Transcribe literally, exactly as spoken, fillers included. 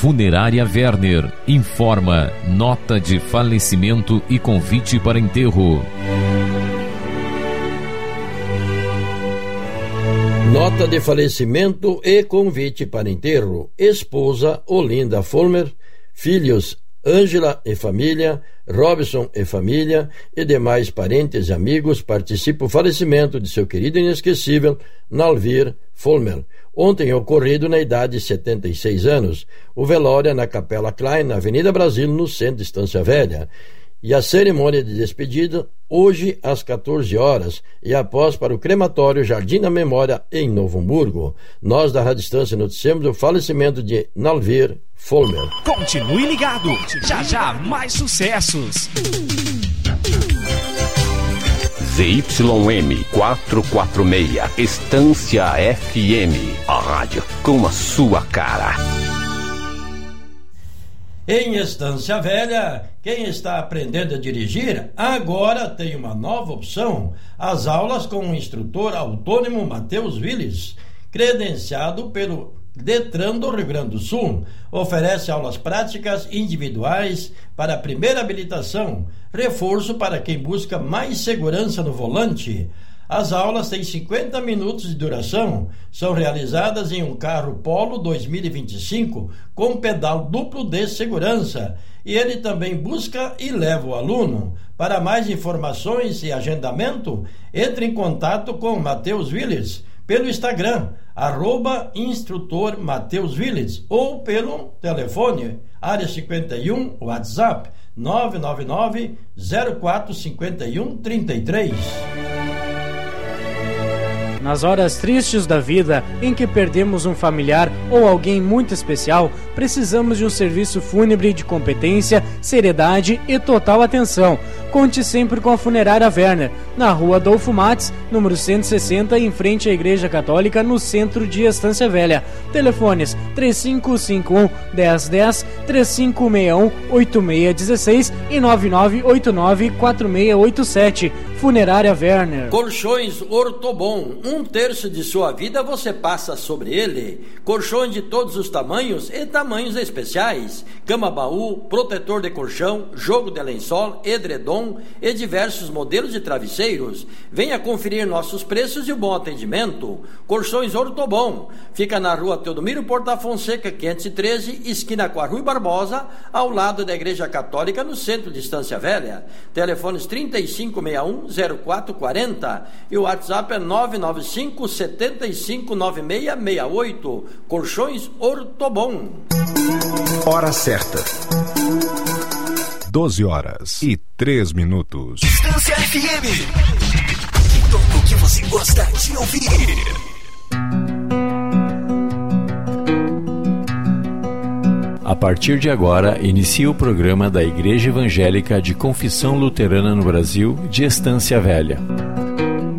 Funerária Werner informa nota de falecimento e convite para enterro. Nota de falecimento e convite para enterro. Esposa Olinda Fulmer, filhos Ângela e família, Robson e família e demais parentes e amigos participam do falecimento de seu querido e inesquecível Nalvir Fulmer, ontem ocorrido na idade de setenta e seis anos. O velório é na Capela Klein, na Avenida Brasil, no centro de Estância Velha. E a cerimônia de despedida hoje às quatorze horas e após para o crematório Jardim da Memória em Novo Hamburgo. Nós da Rádio Estância noticiamos o falecimento de Nalvir Fulmer. Continue ligado, já já mais sucessos. Z Y M quatrocentos e quarenta e seis, Estância F M, a rádio com a sua cara. Em Estância Velha, quem está aprendendo a dirigir agora tem uma nova opção: as aulas com o instrutor autônomo Matheus Willis, credenciado pelo Detran do Rio Grande do Sul. Oferece aulas práticas individuais para a primeira habilitação, reforço para quem busca mais segurança no volante. As aulas têm cinquenta minutos de duração, são realizadas em um carro Polo dois mil e vinte e cinco com pedal duplo de segurança, e ele também busca e leva o aluno. Para mais informações e agendamento, entre em contato com Matheus Willis pelo Instagram, arroba instrutor Matheus Willis, ou pelo telefone, área cinquenta e um, WhatsApp, nove nove nove, zero quatro cinco um, três três. Nas horas tristes da vida, em que perdemos um familiar ou alguém muito especial, precisamos de um serviço fúnebre de competência, seriedade e total atenção. Conte sempre com a Funerária Werner, na rua Adolfo Mates, número cento e sessenta, em frente à Igreja Católica, no centro de Estância Velha. Telefones três cinco cinco um, um zero um zero, três cinco seis um, oito seis um seis e nove nove oito nove, quatro seis oito sete. Funerária Werner. Colchões Ortobon, um terço de sua vida você passa sobre ele. Colchões de todos os tamanhos e tamanhos especiais. Cama-baú, protetor de colchão, jogo de lençol, edredom e diversos modelos de travesseiros. Venha conferir nossos preços e o bom atendimento. Colchões Ortobon. Fica na rua Teodomiro Porta Fonseca, quinhentos e treze, esquina com a Rui Barbosa, ao lado da Igreja Católica, no centro de Estância Velha. Telefones trinta e cinco sessenta e um, zero quatro quarenta e o WhatsApp é nove nove cinco, sete cinco, nove seis seis oito. Colchões Ortobon. Hora certa. doze horas e três minutos. Estância F M. E tudo o que você gosta de ouvir. A partir de agora, inicia o programa da Igreja Evangélica de Confissão Luterana no Brasil, de Estância Velha.